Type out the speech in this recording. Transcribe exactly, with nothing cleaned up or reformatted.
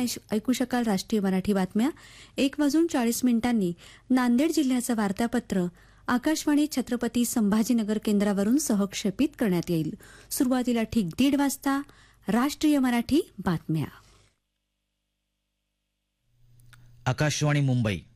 ऐश- ऐकू शकाल राष्ट्रीय मराठी बातम्या एक वाजून चाळीस मिनिटांनी नांदेड जिल्ह्याचं वार्तापत्र आकाशवाणी छत्रपती संभाजीनगर केंद्रावरून सहक्षेपित करण्यात येईल. सुरुवातीला ठीक दीड वाजता राष्ट्रीय मराठी बातम्या. आकाशवाणी मुंबई